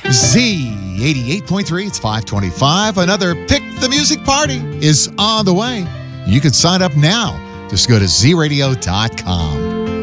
Z88.3, it's 525. Another Pick the Music party is on the way. You can sign up now. Just go to zradio.com.